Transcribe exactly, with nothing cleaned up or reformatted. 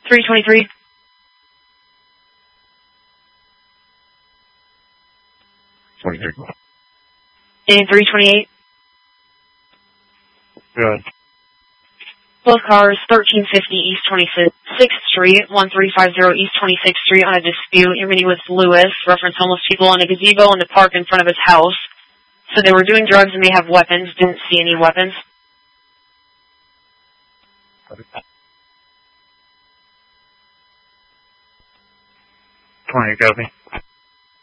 three twenty-three. twenty-three. And three twenty-eight. Good. Both cars, thirteen fifty East twenty-sixth Street, one three five zero East twenty-sixth Street on a dispute. You're meeting with Lewis, reference homeless people in a gazebo in the park in front of his house. So they were doing drugs and may have weapons. Didn't see any weapons. twenty, copy.